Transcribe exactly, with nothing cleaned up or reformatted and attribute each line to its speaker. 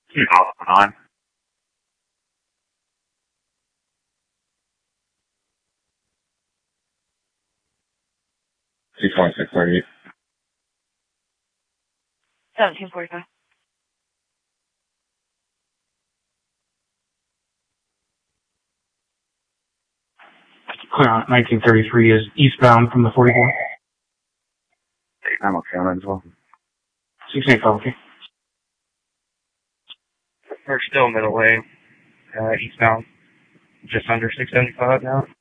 Speaker 1: Two miles behind. two twenty-six thirty-eight.
Speaker 2: seventeen forty-five.
Speaker 3: Clear on nineteen thirty-three is eastbound from the forty-four.
Speaker 1: I'm okay on it as well.
Speaker 3: sixteen eighty-five, okay.
Speaker 4: We're still middle way, uh, eastbound, just under six seventy-five now.